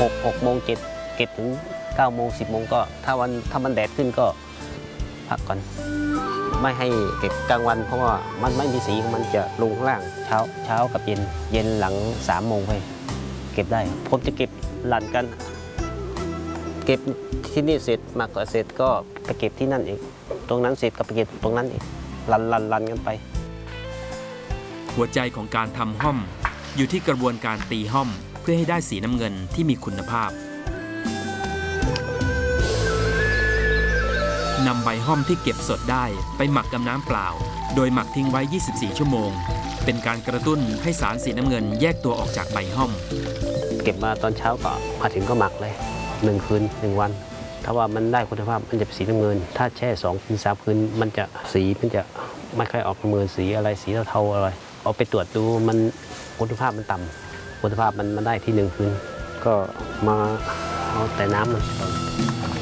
6 โมง 7เก็บถึง9 โมง 10 โมงก็ถ้ามันแดดขึ้นก็พักก่อนไม่ให้เก็บกลางวันเพราะว่ามันไม่มีสีมันจะลงข้างล่างเช้ากับเย็นหลัง3 โมงไปเก็บได้ผมจะเก็บหลั่นกันเก็บที่นี่เสร็จมากกว่าเสร็จก็ไปเก็บที่นั่นอีกตรงนั้นเสร็จก็ไปเก็บตรงนั้นอีกลันกันไปหัวใจของการทำห้อมอยู่ที่กระบวนการตีห้อมเพื่อให้ได้สีน้ำเงินที่มีคุณภาพนำใบห้อมที่เก็บสดได้ไปหมักกับน้ำเปล่าโดยหมักทิ้งไว้24 ชั่วโมงเป็นการกระตุ้นให้สารสีน้ำเงินแยกตัวออกจากใบห้อมเก็บมาตอนเช้าก็มาถึงก็หมักเลย1 คืน 1 วันถ้าว่ามันได้คุณภาพมันจะเป็นสีน้ำเงินถ้าแช่2 คืน 3 คืนมันจะสีมันจะไม่ค่อยออกเหมือนสีอะไรสีเทาๆอะไรเอาไปตรวจดูมันคุณภาพมันต่ำคุณภาพมันได้ที่1 คืนก็มาเอาแต่น้ำมัน